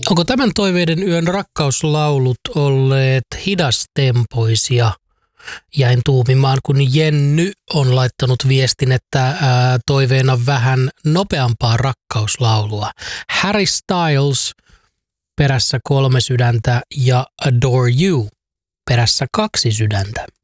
Onko tämän Toiveiden yön rakkauslaulut olleet hidastempoisia? Jäin tuumimaan, kun Jenny on laittanut viestin, että toiveena vähän nopeampaa rakkauslaulua. Harry Styles perässä 3 sydäntä ja Adore You perässä 2 sydäntä.